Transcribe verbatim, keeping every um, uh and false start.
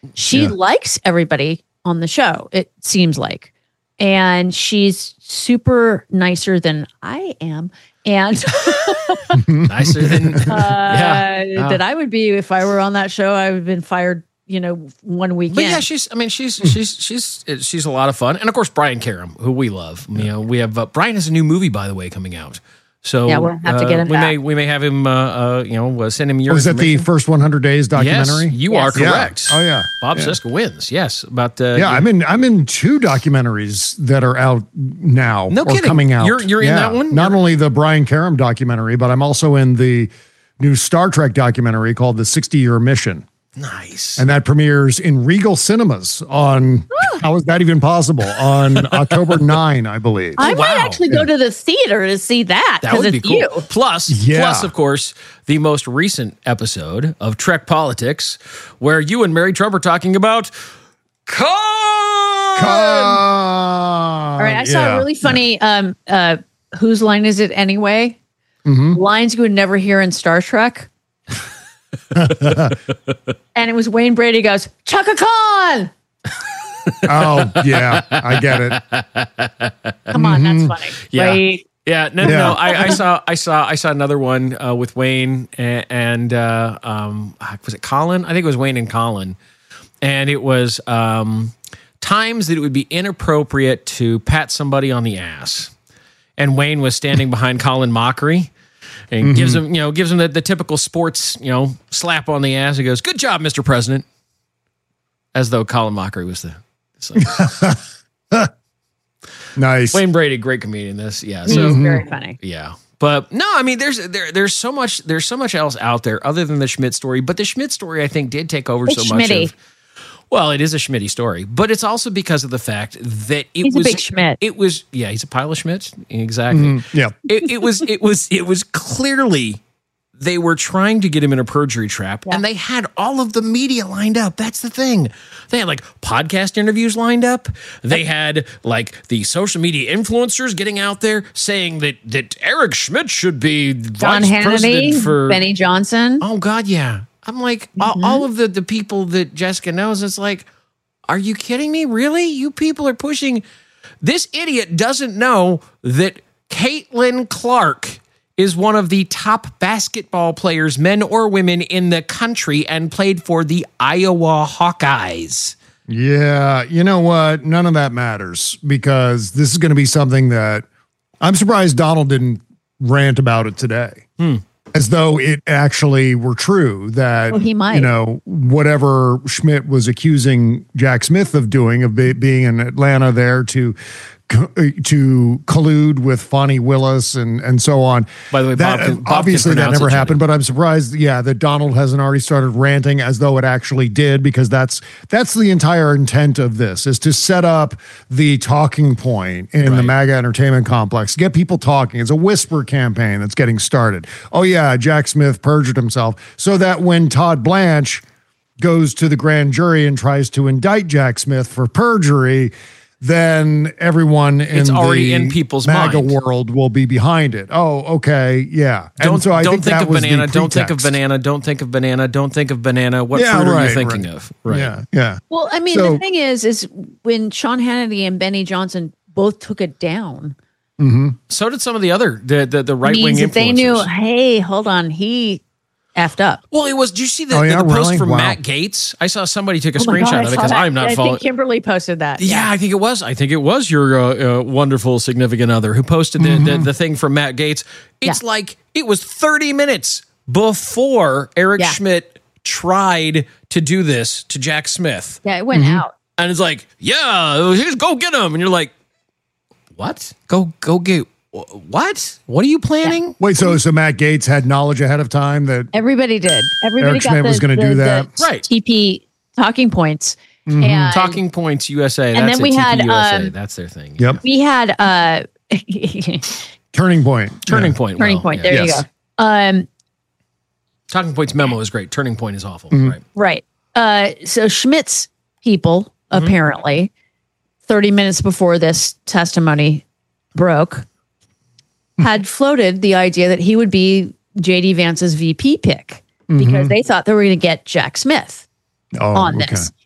She Yeah. likes everybody on the show, it seems like. And she's super nicer than I am. And Nicer than uh, yeah. Uh, that I would be if I were on that show. I would have been fired, you know, one weekend. But yeah, she's. I mean, she's she's she's she's a lot of fun, and of course Brian Karam, who we love. You know, we have uh, Brian has a new movie, by the way, coming out. So Yeah, we'll have to uh, get him We back. may we may have him. Uh, uh, you know, uh, send him your. Was that the information. first one hundred days documentary? Yes, you Yes. are correct. Yeah. Oh yeah. Bob yeah. Siska wins. Yes, about uh, Yeah, I'm in. I'm in two documentaries that are out now. No or kidding. coming out. You're- you're in Yeah. that one? Not only the Brian Karam documentary, but I'm also in the new Star Trek documentary called The sixty year Mission, nice. and that premieres in Regal Cinemas on. How is that even possible? On October ninth, I believe. I wow. might actually go to the theater to see that That because would be it's cool. you. Plus, Yeah. plus, of course, the most recent episode of Trek Politics, where you and Mary Trump are talking about Khan. All All right, I saw a really funny. Um, uh, whose line is it anyway? Mm-hmm. Lines you would never hear in Star Trek. And it was Wayne Brady goes, Chaka Khan. Oh yeah, I get it. Come on, that's funny. Yeah. Right? Yeah, no, no, Yeah. no. I, I saw, I saw, I saw another one uh, with Wayne and, and uh, um, was it Colin? I think it was Wayne and Colin, and it was um, times that it would be inappropriate to pat somebody on the ass, and Wayne was standing behind Colin Mockery. And gives him, you know, gives him the, the typical sports, you know, slap on the ass. He goes, "Good job, Mister President," as though Colin Mockery was the. It's like, Nice. Wayne Brady, great comedian. This, yeah. He's So very funny. yeah, but no, I mean, there's there there's so much there's so much else out there other than the Schmidt story. But the Schmidt story, I think, did take over It's so much Schmitty. of. Well, it is a Schmitty story, but it's also because of the fact that it He's a was big Schmidt. It was yeah, he's a pile of Schmidt. Exactly. Mm, yeah. it, it was it was it was clearly they were trying to get him in a perjury trap, Yeah. and they had all of the media lined up. That's the thing. They had like podcast interviews lined up. They had like the social media influencers getting out there saying that that Eric Schmidt should be John vice president Hannity, for Benny Johnson. Oh God, yeah. I'm like all, all of the the people that Jessica knows. It's like, are you kidding me? Really? You people are pushing. This idiot doesn't know that Caitlin Clark is one of the top basketball players, men or women, in the country and played for the Iowa Hawkeyes. Yeah, you know what? None of that matters because this is going to be something that I'm surprised Donald didn't rant about it today. Hmm. As though it actually were true that, Well, he might. you know, whatever Schmidt was accusing Jack Smith of doing, of be, being in Atlanta there to to collude with Fonnie Willis and and so on. By the way, that, Bob can- Bob can obviously that pronounce never it, happened, but I'm surprised, yeah, that Donald hasn't already started ranting as though it actually did, because that's that's the entire intent of this, is to set up the talking point in the Right. MAGA entertainment complex, get people talking. It's a whisper campaign that's getting started. Oh yeah, Jack Smith perjured himself, so that when Todd Blanche goes to the grand jury and tries to indict Jack Smith for perjury, then everyone in It's already the in people's MAGA mind. world will be behind it. Oh, okay, yeah. Don't, and so I don't think, think, that of was the banana. Don't think of pretext. banana. Don't think of banana. Don't think of banana. What Yeah, fruit are right, you thinking right. of? Right. Yeah, yeah. Well, I mean, So- the thing is, is when Sean Hannity and Benny Johnson both took it down, So did some of the other the the, the right wing means influencers. that they knew, hey, hold on, he effed up. Well, it was. Did you see the, Oh, yeah, the, the post really? from Wow. Matt Gates? I saw somebody take a Oh my screenshot God, I of it saw because that. I'm not I following. think Kimberly posted that. Yeah, I think it was. I think it was your uh, uh, wonderful significant other who posted the, Mm-hmm. the the thing from Matt Gates. It's Yeah. like it was thirty minutes before Eric Yeah. Schmidt tried to do this to Jack Smith, Yeah, it went Mm-hmm. out. and it's like, yeah, here's go get him, and you're like, what? Go go get what? What are you planning? Wait, so so Matt Gates had knowledge ahead of time that Everybody did. Everybody Eric got Schmidt the, was gonna the- do the that? Right. T P talking points. And Talking Points U S A. And That's then we it, T P had, U S A. um, That's their thing. Yep. we had uh turning point. Turning Yeah. Point. turning well, point. yeah. There Yes. you go. Um, Talking Point's memo is great. Turning Point is awful. Mm-hmm. Right. right. Uh, so Schmidt's people apparently, thirty minutes before this testimony broke, had floated the idea that he would be J D Vance's V P pick because they thought they were going to get Jack Smith Oh, on okay. this.